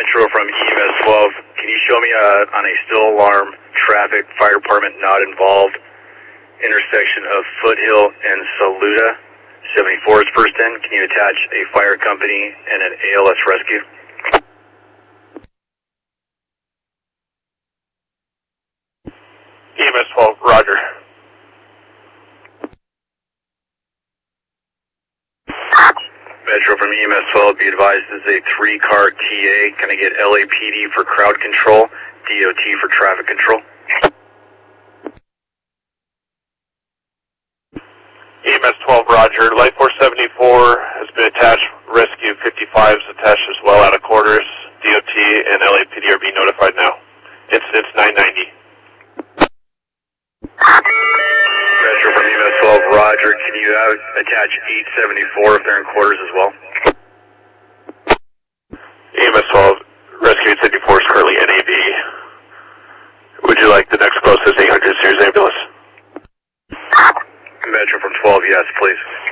Metro from EMS 12. Can you show me on a still alarm traffic, fire department not involved, intersection of Foothill and Saluda? 74 is first in. Can you attach a fire company and an ALS rescue? EMS 12, roger. Metro from EMS 12, be advised this is a 3-car TA. Can I get LAPD for crowd control, DOT for traffic control? EMS 12, roger. Light 474 has been attached. Rescue 55 is attached as well out of quarters. DOT and LAPD are being notified now. Incident's 990. Metro from EMS 12, roger. Can you attach 874 if they're in quarters as well? EMS 12, Rescue 874 is currently NAV. Would you like the next closest 800 series ambulance? Metro from 12, yes, please.